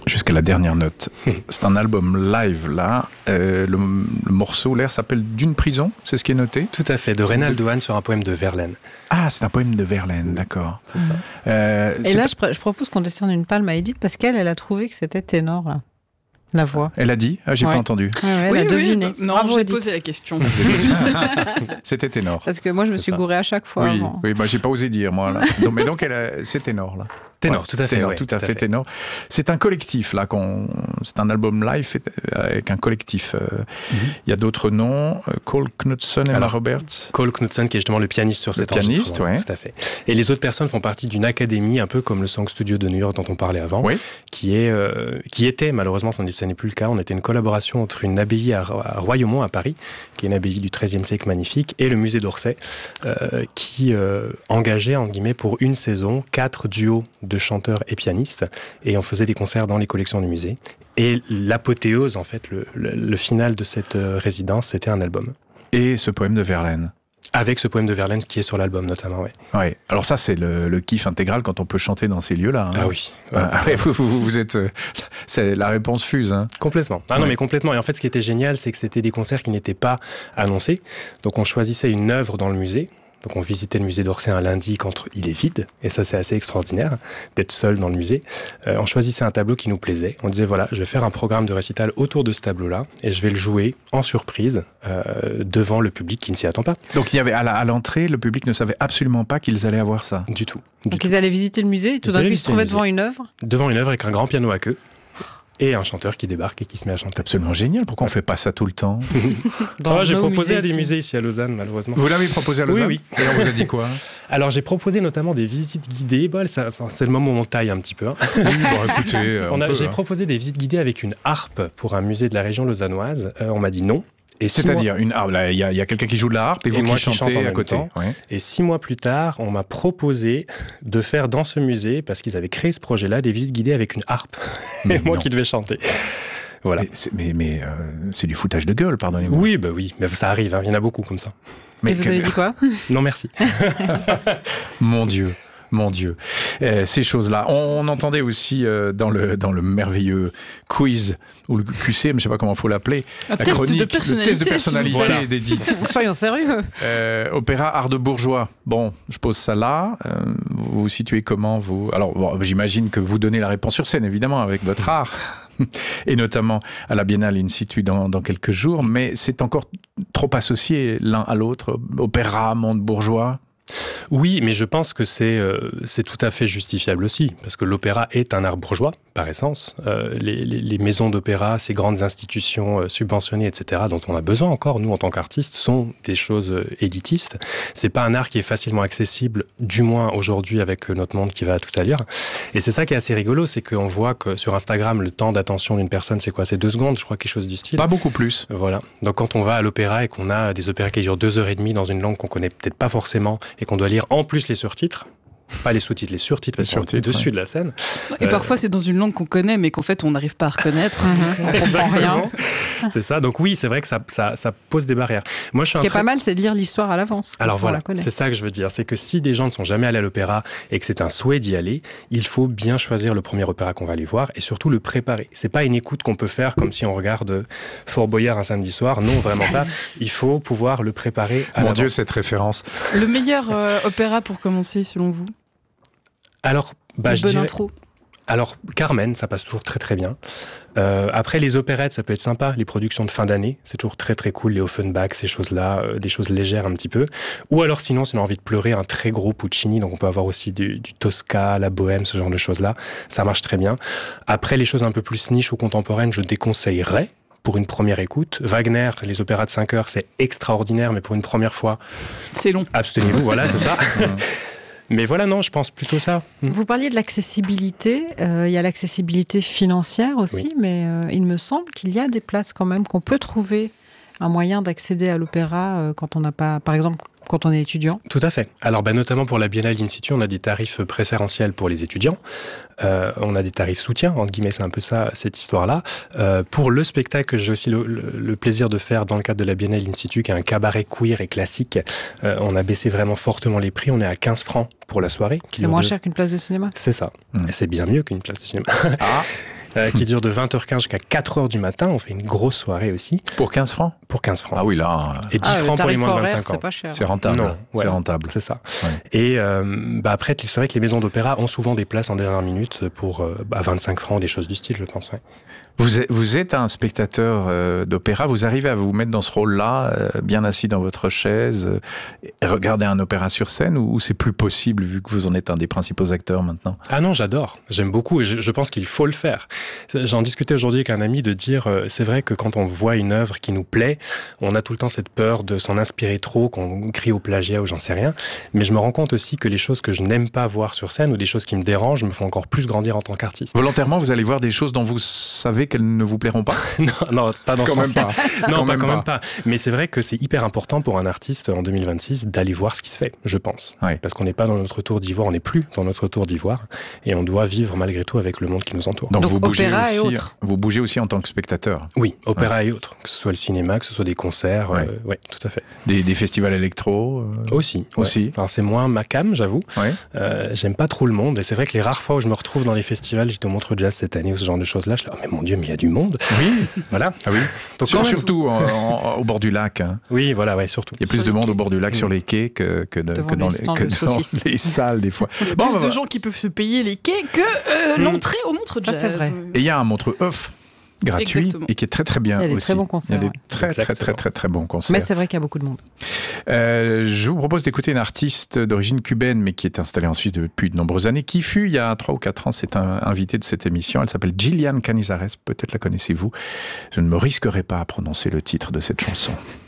jusqu'à la dernière note. C'est un album live, là. Le morceau, l'air s'appelle D'une prison, c'est ce qui est noté? Tout à fait, de Reynald Ohan sur un poème de Verlaine. Ah, c'est un poème de Verlaine, d'accord. C'est ça. Et là, je propose qu'on décerne une palme à Edith, parce qu'elle a trouvé que c'était ténor, là. La voix. Elle a dit? Ah, j'ai pas entendu. Elle a deviné. Non, Bravo, j'ai Edith. posé la question. C'était ténor. Parce que moi, je me suis gourée à chaque fois. Oui, avant. oui, j'ai pas osé dire, moi. Là. Donc, c'est ténor, là. Ténor, Ouais, tout à fait. Ténor, ouais, tout à fait ténor. C'est un collectif, là. C'est un album live fait avec un collectif. Il y a d'autres noms. Cole Knudsen et Emma Roberts. Cole Knudsen, qui est justement le pianiste sur cet enregistrement. Ouais. Tout à fait. Et les autres personnes font partie d'une académie, un peu comme le Song Studio de New York dont on parlait avant, qui était, malheureusement, ça n'est plus le cas. On était une collaboration entre une abbaye à Royaumont, à Paris, qui est une abbaye du XIIIe siècle magnifique, et le musée d'Orsay, qui engageait, en guillemets, pour une saison, 4 duos de chanteurs et pianistes, et on faisait des concerts dans les collections du musée. Et l'apothéose, en fait, le final de cette résidence, c'était un album. Et ce poème de Verlaine. Avec ce poème de Verlaine qui est sur l'album, notamment, oui. Ouais. Alors ça, c'est le kiff intégral quand on peut chanter dans ces lieux-là. Hein. Ah oui. Vous êtes... c'est la réponse fuse. Hein. Complètement. Ah non, mais complètement. Et en fait, ce qui était génial, c'est que c'était des concerts qui n'étaient pas annoncés. Donc, on choisissait une œuvre dans le musée. Donc on visitait le musée d'Orsay un lundi quand il est vide, et ça c'est assez extraordinaire d'être seul dans le musée. On choisissait un tableau qui nous plaisait, on disait voilà, je vais faire un programme de récital autour de ce tableau-là, et je vais le jouer en surprise devant le public qui ne s'y attend pas. Donc il y avait à l'entrée, le public ne savait absolument pas qu'ils allaient avoir ça? Du tout. Donc ils allaient visiter le musée, et tout d'un coup ils se trouvaient devant une œuvre? Devant une œuvre avec un grand piano à queue. Et un chanteur qui débarque et qui se met à chanter. Absolument génial. Pourquoi on ne fait pas ça tout le temps? J'ai proposé à des musées ici à Lausanne, malheureusement. Vous l'avez proposé à Lausanne? Oui. Et on vous a dit quoi? Alors, j'ai proposé notamment des visites guidées. C'est le moment où on taille un petit peu. Hein. Oui, écoutez, j'ai proposé des visites guidées avec une harpe pour un musée de la région lausannoise. On m'a dit non. C'est-à-dire une harpe, il y a quelqu'un qui joue de la harpe et vous qui chantez à côté. Ouais. Et 6 mois plus tard, on m'a proposé de faire dans ce musée, parce qu'ils avaient créé ce projet-là, des visites guidées avec une harpe. Et moi qui devais chanter. Voilà. Mais c'est du foutage de gueule, pardonnez-moi. Oui, mais ça arrive, hein. Il y en a beaucoup comme ça. Et vous avez dit quoi? Non, merci. Mon Dieu. Ces choses-là. On entendait aussi dans le merveilleux quiz, ou le QC, je ne sais pas comment il faut l'appeler, le test de personnalité d'Edith. Soyons sérieux. Opéra art de bourgeois. Bon, je pose ça là. Vous vous situez comment, vous? Alors, j'imagine que vous donnez la réponse sur scène, évidemment, avec votre art, et notamment à la Biennale in situ dans quelques jours, mais c'est encore trop associé l'un à l'autre, opéra, monde bourgeois. Oui, mais je pense que c'est tout à fait justifiable aussi, parce que l'opéra est un art bourgeois, par essence. Les maisons d'opéra, ces grandes institutions subventionnées, etc., dont on a besoin encore, nous, en tant qu'artistes, sont des choses élitistes. C'est pas un art qui est facilement accessible, du moins aujourd'hui, avec notre monde qui va tout à l'heure. Et c'est ça qui est assez rigolo, c'est qu'on voit que sur Instagram, le temps d'attention d'une personne, c'est quoi? C'est 2 secondes, je crois, quelque chose du style. Pas beaucoup plus. Voilà. Donc quand on va à l'opéra et qu'on a des opéras qui durent 2h30 dans une langue qu'on connaît peut-être pas forcément, et qu'on doit lire en plus les surtitres, pas les sous-titres, les surtitres, parce qu'on est dessus de la scène. Et parfois c'est dans une langue qu'on connaît, mais qu'en fait on n'arrive pas à reconnaître. On comprend rien. C'est ça. Donc oui, c'est vrai que ça pose des barrières. Moi, Ce qui est pas mal, c'est de lire l'histoire à l'avance. Alors voilà, c'est ça que je veux dire. C'est que si des gens ne sont jamais allés à l'opéra et que c'est un souhait d'y aller, il faut bien choisir le premier opéra qu'on va aller voir et surtout le préparer. C'est pas une écoute qu'on peut faire comme si on regarde Fort Boyard un samedi soir. Non, vraiment pas. Il faut pouvoir le préparer à l'avance. Mon Dieu, cette référence. Le meilleur opéra pour commencer, selon vous? Alors, je dirais... intro. Alors, Carmen, ça passe toujours très très bien. Après, les opérettes, ça peut être sympa. Les productions de fin d'année, c'est toujours très très cool. Les Offenbach, ces choses-là, des choses légères un petit peu. Ou alors, sinon, si on a envie de pleurer, un très gros Puccini. Donc, on peut avoir aussi du Tosca, la Bohème, ce genre de choses-là. Ça marche très bien. Après, les choses un peu plus niche ou contemporaines, je déconseillerais pour une première écoute. Wagner, les opéras de 5 heures, c'est extraordinaire, mais pour une première fois... C'est long. Abstenez-vous, voilà, c'est ça. Mais voilà, non, je pense plutôt ça. Vous parliez de l'accessibilité. Il y a l'accessibilité financière aussi, mais il me semble qu'il y a des places quand même qu'on peut trouver un moyen d'accéder à l'opéra quand on n'a pas, par exemple, quand on est étudiant. Tout à fait. Alors, notamment pour la Biennale in situ, on a des tarifs préférentiels pour les étudiants. On a des tarifs soutien, entre guillemets, c'est un peu ça, cette histoire-là. Pour le spectacle que j'ai aussi le plaisir de faire dans le cadre de la Biennale in situ, qui est un cabaret queer et classique, on a baissé vraiment fortement les prix. On est à 15 francs pour la soirée. C'est moins cher qu'une place de cinéma. C'est ça. Et c'est bien mieux qu'une place de cinéma. qui dure de 20h15 jusqu'à 4h du matin. On fait une grosse soirée aussi. Pour 15 francs? Pour 15 francs. Ah oui, là... Et 10 francs pour les moins de 25 ans. C'est pas cher. C'est rentable. Non, c'est rentable. C'est ça. Ouais. Et après, c'est vrai que les maisons d'opéra ont souvent des places en dernière minute pour 25 francs, des choses du style, je pense. Ouais. Vous êtes un spectateur d'opéra, vous arrivez à vous mettre dans ce rôle-là, bien assis dans votre chaise, et regarder un opéra sur scène, ou c'est plus possible vu que vous en êtes un des principaux acteurs maintenant? Ah non, j'adore, j'aime beaucoup et je pense qu'il faut le faire. J'en discutais aujourd'hui avec un ami de dire, c'est vrai que quand on voit une œuvre qui nous plaît, on a tout le temps cette peur de s'en inspirer trop, qu'on crie au plagiat ou j'en sais rien, mais je me rends compte aussi que les choses que je n'aime pas voir sur scène ou des choses qui me dérangent me font encore plus grandir en tant qu'artiste. Volontairement, vous allez voir des choses dont vous savez qu'elles ne vous plairont pas? Non, pas dans ce sens-là. Non, quand même pas. Mais c'est vrai que c'est hyper important pour un artiste en 2026 d'aller voir ce qui se fait, je pense. Oui. Parce qu'on n'est pas dans notre tour d'ivoire, on n'est plus dans notre tour d'ivoire, et on doit vivre malgré tout avec le monde qui nous entoure. Donc vous opéra et autres. Vous bougez aussi en tant que spectateur? Oui, opéra et autres, que ce soit le cinéma, que ce soit des concerts, ouais, tout à fait. Des festivals électro Aussi. Alors c'est moins ma cam, j'avoue. Ouais. J'aime pas trop le monde, et c'est vrai que les rares fois où je me retrouve dans les festivals, j'étais au Montreux Jazz cette année ou ce genre de choses-là, je suis là, oh mais mon Dieu, mais il y a du monde. Oui. Voilà. Ah oui. Donc, surtout au bord du lac. Hein. Oui, voilà, ouais, surtout. Il y a plus de monde au bord du lac sur les quais que dans les salles des fois. Il y a plus de gens qui peuvent se payer les quais que l'entrée au Montreux Jazz. Ça, c'est vrai. Et il y a un Montreux off gratuit. Exactement. Et qui est très très bien aussi. Il y a des très bons concerts. Il y a des très bons concerts. Mais c'est vrai qu'il y a beaucoup de monde. Je vous propose d'écouter une artiste d'origine cubaine, mais qui est installée en Suisse depuis de nombreuses années, qui fut il y a 3 ou 4 ans, c'est un invité de cette émission. Elle s'appelle Gillian Canizares. Peut-être la connaissez-vous. Je ne me risquerai pas à prononcer le titre de cette chanson.